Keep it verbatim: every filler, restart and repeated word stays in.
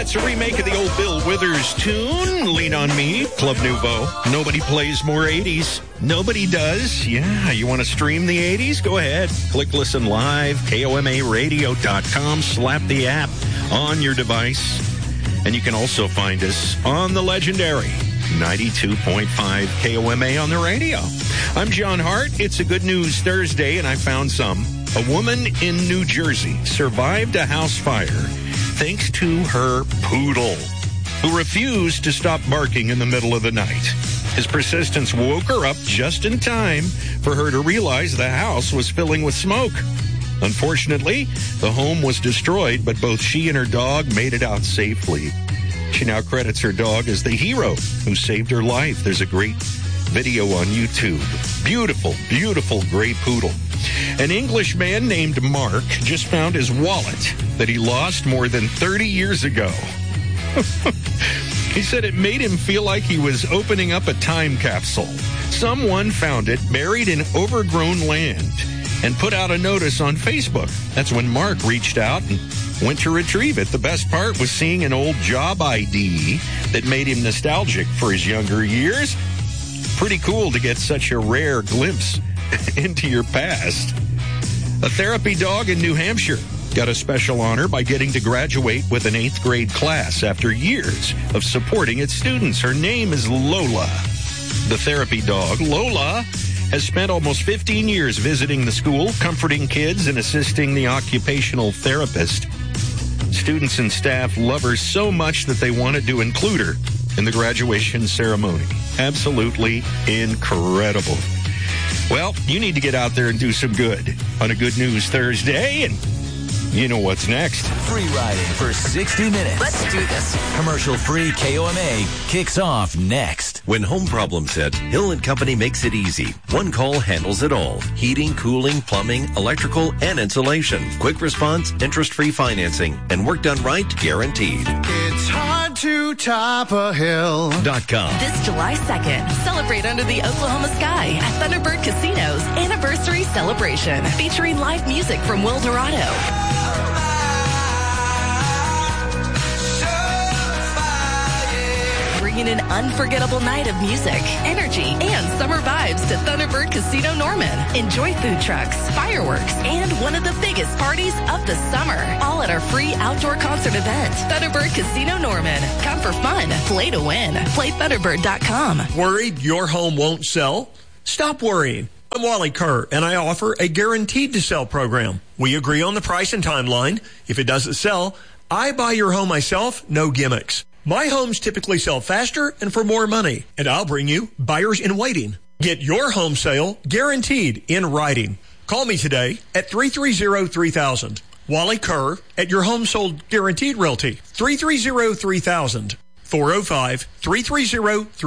It's a remake of the old Bill Withers tune, Lean on Me, Club Nouveau. Nobody plays more eighties. Nobody does. Yeah, you want to stream the eighties? Go ahead. Click Listen Live, K O M A radio dot com. Slap the app on your device. And you can also find us on the legendary ninety-two point five K O M A on the radio. I'm John Hart. It's a Good News Thursday, and I found some. A woman in New Jersey survived a house fire thanks to her poodle, who refused to stop barking in the middle of the night. His persistence woke her up just in time for her to realize the house was filling with smoke. Unfortunately, the home was destroyed, but both she and her dog made it out safely. She now credits her dog as the hero who saved her life. There's a great video on YouTube. Beautiful, beautiful gray poodle. An English man named Mark just found his wallet that he lost more than thirty years ago. He said it made him feel like he was opening up a time capsule. Someone found it buried in overgrown land and put out a notice on Facebook. That's when Mark reached out and went to retrieve it. The best part was seeing an old job I D that made him nostalgic for his younger years. Pretty cool to get such a rare glimpse into your past. A therapy dog in New Hampshire got a special honor by getting to graduate with an eighth grade class after years of supporting its students. Her name is Lola. The therapy dog, Lola, has spent almost fifteen years visiting the school, comforting kids, and assisting the occupational therapist. Students and staff love her so much that they wanted to include her in the graduation ceremony. Absolutely incredible. Well, you need to get out there and do some good on a Good News Thursday, and you know what's next. Free riding for sixty minutes. Let's do this. Commercial-free K O M A kicks off next. When home problems hit, Hill and Company makes it easy. One call handles it all. Heating, cooling, plumbing, electrical, and insulation. Quick response, interest-free financing, and work done right, guaranteed. It's hard to top a hill. Dot com. This July second, celebrate under the Oklahoma sky at Thunderbird Casino's anniversary celebration, featuring live music from Will Dorado. Bringing an unforgettable night of music, energy, and summer vibes to Thunderbird Casino Norman. Enjoy food trucks, fireworks, and one of the biggest parties of the summer. All at our free outdoor concert event, Thunderbird Casino Norman. Come for fun, play to win. Play Thunderbird dot com. Worried your home won't sell? Stop worrying. I'm Wally Kerr, and I offer a guaranteed to sell program. We agree on the price and timeline. If it doesn't sell, I buy your home myself, no gimmicks. My homes typically sell faster and for more money, and I'll bring you buyers in waiting. Get your home sale guaranteed in writing. Call me today at three three zero, three thousand. Wally Kerr at Your Home Sold Guaranteed Realty. three three zero, three thousand. four oh five, three three zero, three thousand.